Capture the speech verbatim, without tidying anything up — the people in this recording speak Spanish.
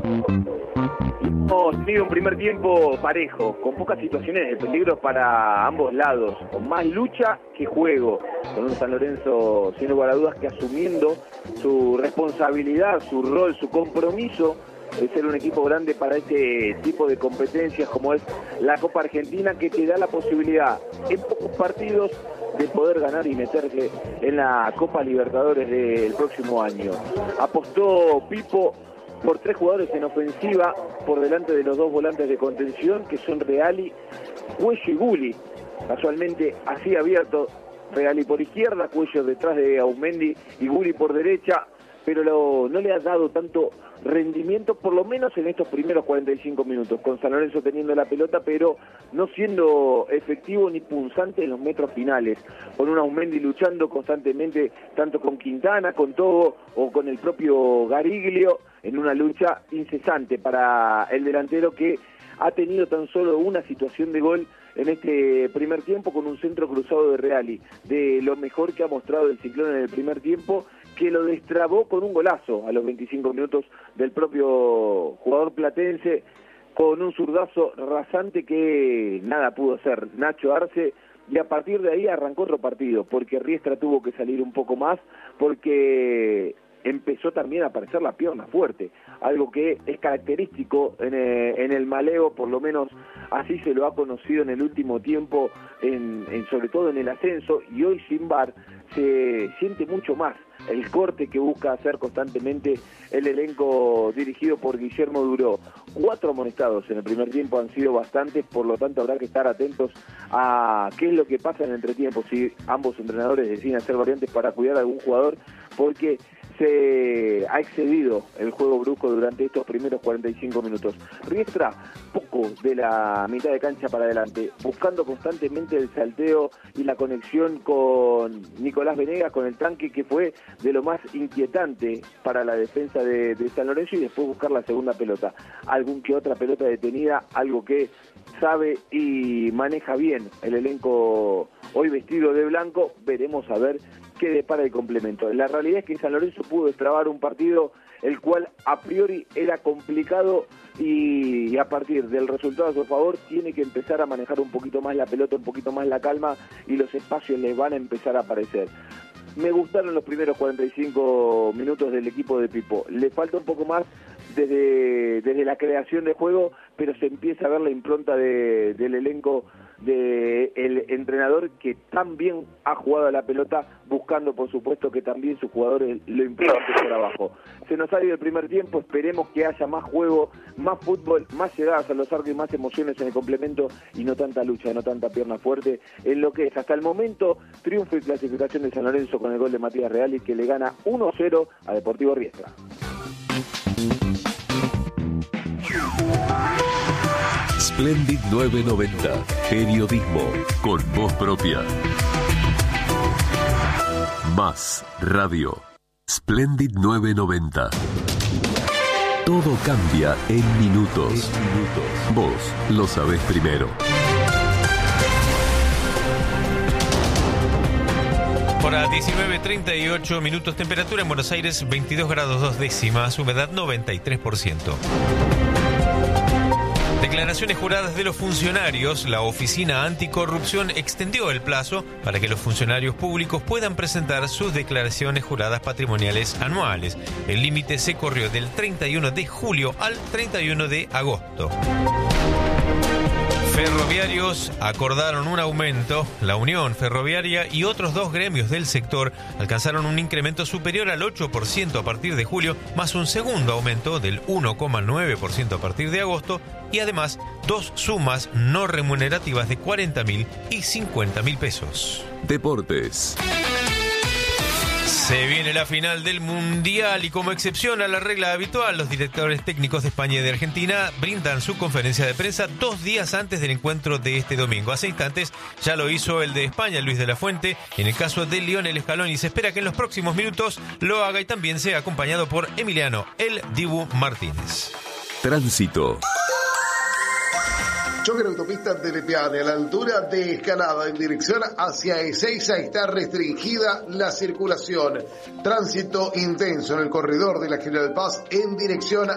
Hemos tenido un primer tiempo parejo, con pocas situaciones de peligro para ambos lados, con más lucha que juego, con un San Lorenzo sin lugar a dudas que asumiendo su responsabilidad, su rol, su compromiso de ser un equipo grande para este tipo de competencias como es la Copa Argentina, que te da la posibilidad en pocos partidos de poder ganar y meterse en la Copa Libertadores del próximo año. Apostó Pipo por tres jugadores en ofensiva por delante de los dos volantes de contención, que son Reali, Cuello y Gulli. Casualmente así abierto, Reali por izquierda, Cuello detrás de Aumendi y Gulli por derecha, pero lo, no le ha dado tanto rendimiento, por lo menos en estos primeros cuarenta y cinco minutos, con San Lorenzo teniendo la pelota, pero no siendo efectivo ni punzante en los metros finales, con un Aumendi luchando constantemente, tanto con Quintana, con Togo o con el propio Gariglio, en una lucha incesante para el delantero que ha tenido tan solo una situación de gol en este primer tiempo, con un centro cruzado de Reali, de lo mejor que ha mostrado el Ciclón en el primer tiempo, que lo destrabó con un golazo a los veinticinco minutos del propio jugador platense, con un zurdazo rasante que nada pudo hacer Nacho Arce, y a partir de ahí arrancó otro partido, porque Riestra tuvo que salir un poco más, porque empezó también a aparecer la pierna fuerte, algo que es característico en el, en el Maleo, por lo menos así se lo ha conocido en el último tiempo, en, en, sobre todo en el ascenso, y hoy sin V A R se siente mucho más el corte que busca hacer constantemente el elenco dirigido por Guillermo Duró. Cuatro amonestados en el primer tiempo han sido bastantes, por lo tanto habrá que estar atentos a qué es lo que pasa en el entretiempo, si ambos entrenadores deciden hacer variantes para cuidar a algún jugador, porque se ha excedido el juego brusco durante estos primeros cuarenta y cinco minutos. Riestra, poco de la mitad de cancha para adelante, buscando constantemente el salteo y la conexión con Nicolás Venegas, con el tanque, que fue de lo más inquietante para la defensa de, de San Lorenzo, y después buscar la segunda pelota. Algún que otra pelota detenida, algo que sabe y maneja bien el elenco hoy vestido de blanco. Veremos a ver qué depara el complemento. La realidad es que San Lorenzo pudo destrabar un partido el cual a priori era complicado, y, y a partir del resultado a su favor tiene que empezar a manejar un poquito más la pelota, un poquito más la calma, y los espacios les van a empezar a aparecer. Me gustaron los primeros cuarenta y cinco minutos del equipo de Pipo. Le falta un poco más desde, desde la creación de juego, pero se empieza a ver la impronta de, del elenco del entrenador, que también ha jugado a la pelota, buscando por supuesto que también sus jugadores lo impidan por abajo. Se nos ha ido el primer tiempo, esperemos que haya más juego, más fútbol, más llegadas a los arcos y más emociones en el complemento, y no tanta lucha, no tanta pierna fuerte en lo que es hasta el momento triunfo y clasificación de San Lorenzo con el gol de Matías Reali, que le gana uno cero a Deportivo Riestra. Splendid novecientos noventa, periodismo con voz propia. Más radio. Splendid novecientos noventa. Todo cambia en minutos. En minutos. Vos lo sabés primero. Hora diecinueve treinta y ocho minutos, temperatura en Buenos Aires veintidós grados dos décimas, humedad noventa y tres por ciento. Declaraciones juradas de los funcionarios. La Oficina Anticorrupción extendió el plazo para que los funcionarios públicos puedan presentar sus declaraciones juradas patrimoniales anuales. El límite se corrió del treinta y uno de julio al treinta y uno de agosto. Ferroviarios acordaron un aumento. La Unión Ferroviaria y otros dos gremios del sector alcanzaron un incremento superior al ocho por ciento a partir de julio, más un segundo aumento del uno coma nueve por ciento a partir de agosto, y además dos sumas no remunerativas de cuarenta mil y cincuenta mil pesos. Deportes. Se viene la final del Mundial y, como excepción a la regla habitual, los directores técnicos de España y de Argentina brindan su conferencia de prensa dos días antes del encuentro de este domingo. Hace instantes ya lo hizo el de España, Luis de la Fuente, en el caso de Lionel Scaloni, y se espera que en los próximos minutos lo haga y también sea acompañado por Emiliano El Dibu Martínez. Tránsito. Choque en autopista Telepiane a la altura de Escalada en dirección hacia Ezeiza está restringida la circulación. Tránsito intenso en el corredor de la General Paz en dirección